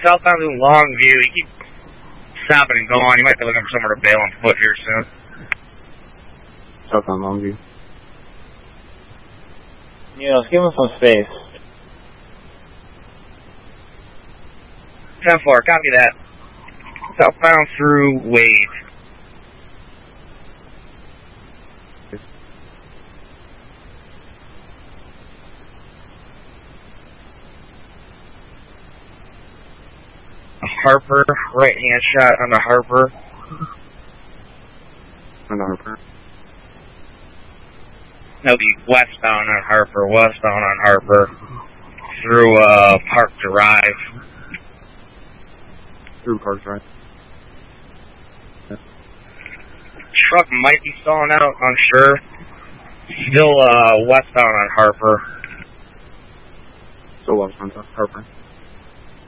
southbound to Longview. You keep stopping and going. You might be looking for somewhere to bail on foot here soon. Southbound Longview. Let's give him some space. 10-4, copy that. Southbound through Wade. Harper, right-hand shot on the Harper. On the Harper. That'll be westbound on Harper, through Park Drive. Through Park Drive. Truck might be stalling out, unsure. Still westbound on Harper. Still westbound on Harper.